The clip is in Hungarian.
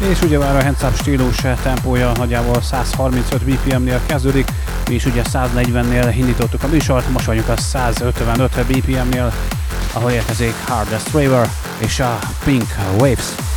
És ugye már a hands-up stílus tempója nagyjából 135 BPM-nél kezdődik, mi is ugye 140-nél indítottuk a műsort, most vagyunk a 155 BPM-nél, ahol érkezik Hardest Raver és a Pink Waves.